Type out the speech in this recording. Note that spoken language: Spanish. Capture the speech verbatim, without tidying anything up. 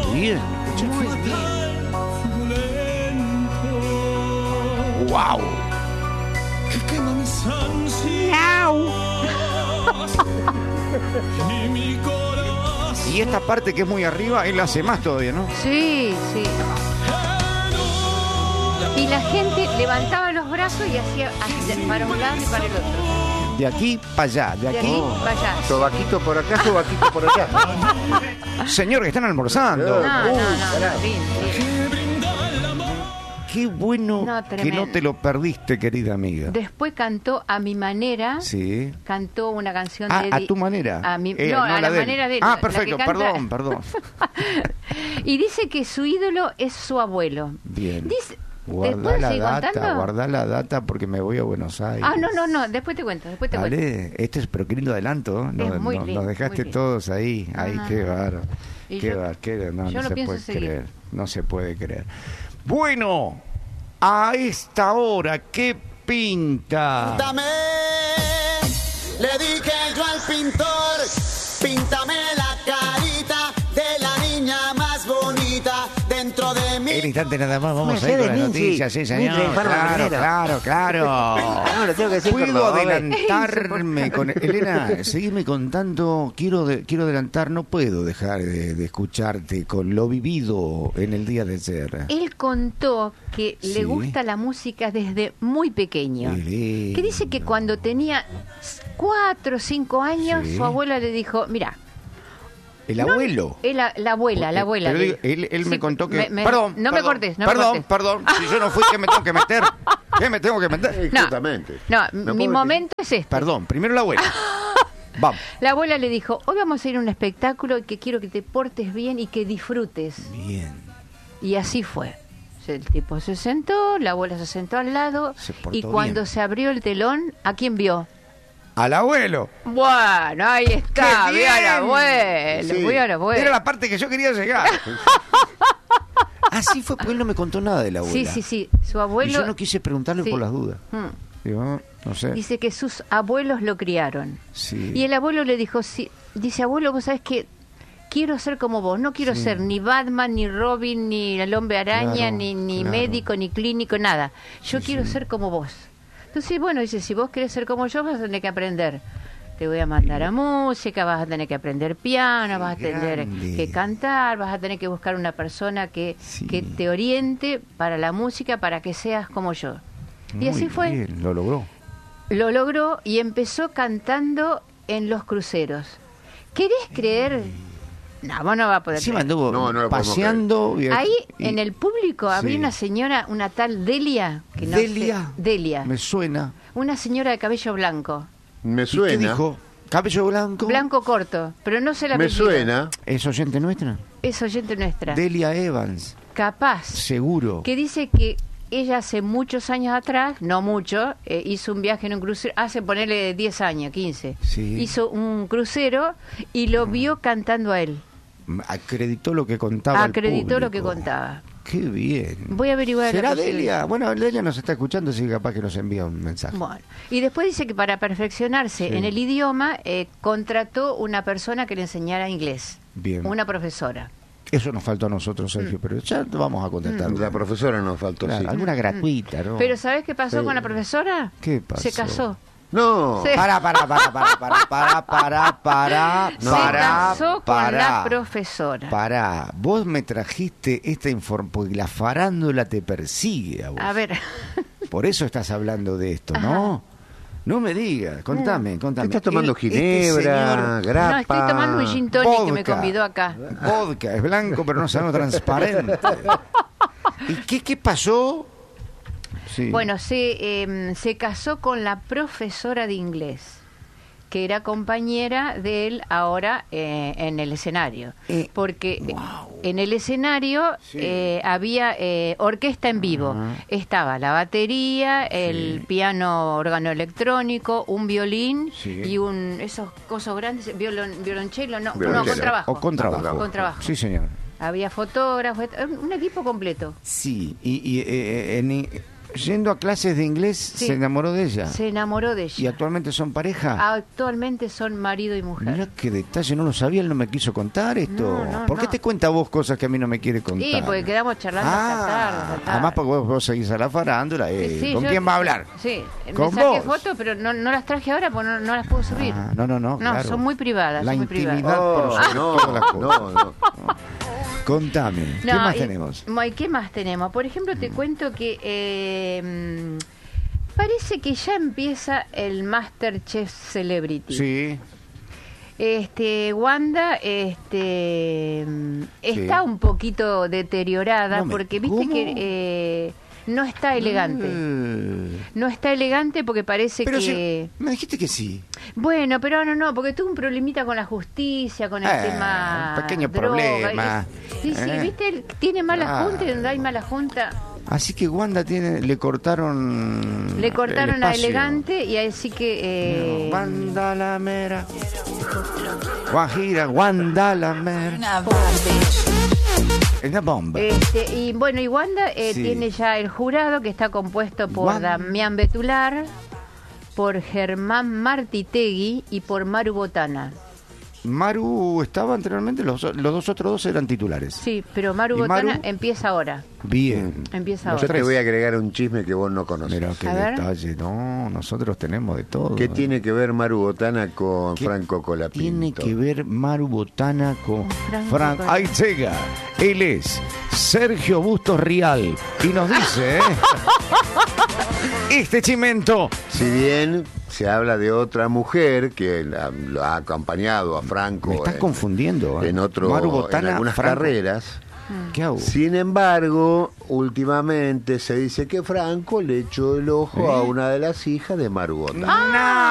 bien. Muy bien. ¡Wow! Y esta parte que es muy arriba, él hace más todavía, ¿no? Sí, sí. Y la gente levantaba los brazos y hacía así, para un lado y para el otro. De aquí para allá, de De aquí. aquí para allá. Sobaquito por acá, sobaquito por allá. Señor, que están almorzando. No, no, Uh, no, pará. no, bien, bien. Qué bueno No, que tremendo. no te lo perdiste, querida amiga. Después cantó a mi manera. Sí. Cantó una canción Ah, de a Eddie- tu manera. A mi, Eh, no, a la de él. manera de él. Ah, la que perfecto, canta. perdón, perdón. Y dice que su ídolo es su abuelo. Bien. Dice, Guardá ¿después la seguir data, contando? guardá la data porque me voy a Buenos Aires. Ah, no, no, no, después te cuento, después te cuento. Dale, este es, pero qué lindo adelanto, ¿no? Es muy Nos- lindo, nos dejaste muy lindo. todos ahí, ahí, Ajá. qué bárbaro. Y Qué yo- bar- qué- no, yo no lo se pienso puede seguir. creer, no se puede creer. Bueno, a esta hora, ¿qué pinta? Píntame, le dije yo al pintor, píntame la carita de la niña más bonita dentro de mí. En instante nada más vamos a ir Mercedes con las Minchi. noticias, sí señor. Mitre, Informa Claro, primero. claro, claro. No, lo tengo que decir por Puedo favor. adelantarme con Elena, seguime contando, quiero de- quiero adelantar, no puedo dejar de, de escucharte con lo vivido en el día de ayer. Él contó que Sí. le gusta la música desde muy pequeño. Qué lindo. Que dice que cuando tenía cuatro o cinco años, Sí. su abuela le dijo, mira, El abuelo. él, la, la abuela, la abuela. Pero le- digo, él, él me Sí, contó que... me- me- perdón, no me perdón, cortes, no me perdón, cortes. perdón, si yo no fui, ¿qué me tengo que meter? ¿Qué me tengo que meter? No, Justamente. no, ¿Me mi puedo momento es este. Perdón, primero la abuela. Vamos. La abuela le dijo, hoy vamos a ir a un espectáculo que quiero que te portes bien y que disfrutes. Bien. Y así fue. El tipo se sentó, la abuela se sentó al lado Se portó y cuando bien. se abrió el telón, ¿a quién vio? Al abuelo. Bueno, ahí está, ¡Qué vio al bien! abuelo, Sí. vio al abuelo. Era la parte que yo quería llegar. Así fue, porque él no me contó nada de la abuela. Sí, sí, sí, su abuelo... Y yo no quise preguntarle Sí. por las dudas. Mm. Digo, no sé. Dice que sus abuelos lo criaron. Sí. Y el abuelo le dijo, sí, dice, abuelo, vos sabés que quiero ser como vos, no quiero Sí. ser ni Batman, ni Robin, ni el hombre araña, Claro, ni, ni claro. médico, ni clínico, nada. Yo Sí, quiero sí. ser como vos. Entonces, bueno, dice, si vos querés ser como yo, vas a tener que aprender. Te voy a mandar a música, vas a tener que aprender piano, Qué vas a tener grande. que cantar, vas a tener que buscar una persona que, Sí. que te oriente para la música, para que seas como yo. Y Muy así fue. bien, lo logró. Lo logró y empezó cantando en los cruceros. ¿Querés creer? No, vos no vas a poder Encima creer. anduvo No, no lo podemos paseando. y- Ahí, y- en el público, había Sí. una señora, una tal Delia. Que no Delia. sé- Delia. Me suena. Una señora de cabello blanco. Me ¿Y suena. qué dijo? ¿Cabello blanco? Blanco corto, pero no se la Me suena. ¿Es oyente nuestra? Es oyente nuestra. Delia Evans, Capaz. seguro. Que dice que ella hace muchos años atrás, no mucho, eh, hizo un viaje en un crucero, hace ponerle diez años, quince. Sí. Hizo un crucero y lo vio cantando a él. Acreditó lo que contaba el Acreditó lo que público. contaba. Qué bien. Voy a averiguar. ¿Será la posibilidad. Delia? Bueno, Delia nos está escuchando, así que capaz que nos envía un mensaje. Bueno, y después dice que para perfeccionarse Sí. en el idioma eh, contrató una persona que le enseñara inglés, Bien. una profesora. Eso nos faltó a nosotros, Mm. Sergio, pero ya te vamos a contestar. La profesora nos faltó, Claro, sí. alguna gratuita, ¿no? Pero ¿sabés qué pasó Sí. con la profesora? ¿Qué pasó? Se casó. No. Sí. Para, para, para, para, para, para, para, para, Se para, casó con para, la profesora. Para, vos me trajiste esta información, porque la farándula te persigue a vos. A ver, Por eso estás hablando de esto, ¿no? No me digas, contame, contame. ¿Estás tomando El- este ginebra, señor- grapa? no, estoy tomando un gin tonic que me Vodka. convidó acá. Vodka, es blanco, pero no sabemos transparente. ¿Y qué, qué pasó? Sí. Bueno, se, eh, se casó con la profesora de inglés, que era compañera de él ahora eh, en el escenario. Eh, Porque wow. en el escenario Sí. eh, había eh, orquesta en vivo. Ajá. Estaba la batería, el Sí. piano órgano electrónico, un violín Sí. y un esos cosos grandes, violon, violonchelo, no, no, Violonchelo. contrabajo. O contrabajo. Contrabajo. Sí, señor. Había fotógrafos, un equipo completo. Sí, y, y, eh, en- Yendo a clases de inglés, Sí. se enamoró de ella. Se enamoró de ella. ¿Y actualmente son pareja? Actualmente son marido y mujer. Mirá qué detalle, no lo sabía, él no me quiso contar esto. No, no, ¿Por qué no. te cuenta vos cosas que a mí no me quiere contar? Sí, porque quedamos charlando hasta tarde, Ah, hasta tarde. además porque vos, vos seguís a la farándula. eh, Sí, sí, ¿Con yo- quién va a hablar? Sí, ¿Con me saqué vos? fotos, pero no, no las traje ahora porque no, no las puedo subir. Ah, no, no, no, No, claro. son muy privadas, La son muy privadas. intimidad por Oh, sobre no, todas las cosas. no, no. Contame, ¿qué No, más y- tenemos? Mm. ¿y qué más tenemos? Por ejemplo, te cuento que eh, mm, parece que ya empieza el MasterChef Celebrity. Sí, Este, Wanda, este, mm, Sí. está un poquito deteriorada No me- porque viste ¿cómo? que eh, no está elegante. Eh, No está elegante porque parece Pero que... si, me dijiste que sí. Bueno, pero no, no, porque tuvo un problemita con la justicia, con el Eh, tema... un pequeño droga, problema. Sí, sí, Eh. viste, él tiene mala Claro. junta y donde hay mala junta... Así que Wanda tiene, le cortaron. Le cortaron el a espacio. Elegante y así que... eh, Wanda la mera. Guajira, Wanda la mera. Es una bomba. Este, y bueno, y Wanda eh, Sí. tiene ya el jurado que está compuesto por Wanda. Damián Betular, por Germán Martitegui y por Maru Botana. Maru estaba anteriormente, los, los dos otros dos eran titulares. Sí, pero Maru ¿Y Botana Maru? empieza ahora. Bien. Empieza Yo ahora. te voy a agregar un chisme que vos no conoces. Mira qué A ver. detalle. No, nosotros tenemos de todo. ¿Qué eh. tiene que ver Maru Botana con ¿Qué Franco Colapinto? Tiene que ver Maru Botana con Franco Frank Colapinto. Aitega. Él es Sergio Bustos Rial. Y nos dice, ¿eh? Este chimento. Si bien se habla de otra mujer que la- lo ha acompañado a Franco Me estás en, confundiendo. ¿eh? en otro, Maru en Botana, algunas Franco. carreras. ¿Qué hago? Sin embargo, últimamente se dice que Franco le echó el ojo ¿Eh? a una de las hijas de Maru Botana. Ah,